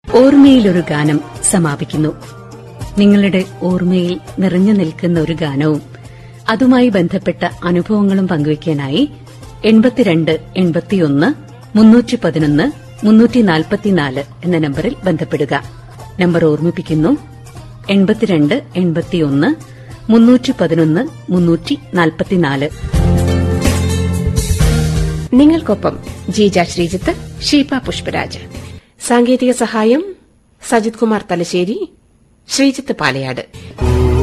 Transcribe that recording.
ഓർമ്മയിലൊരു ഗാനം സമാപിക്കുന്നു. നിങ്ങളുടെ ഓർമ്മയിൽ നിറഞ്ഞു നിൽക്കുന്ന ഒരു ഗാനവും അതുമായി ബന്ധപ്പെട്ട അനുഭവങ്ങളും പങ്കുവയ്ക്കാനായി 82 81 311 344 എന്ന നമ്പറിൽ ബന്ധപ്പെടുക. നമ്പർ ഓർമ്മിപ്പിക്കുന്നു: 82 81 311 344. നിങ്ങൾക്കൊപ്പം ജീജ ശ്രീജിത്ത്, ഷീപ പുഷ്പരാജ്. സാങ്കേതിക സഹായം സജിത് കുമാർ തലശ്ശേരി, ശ്രീജിത്ത് പാലയാട്.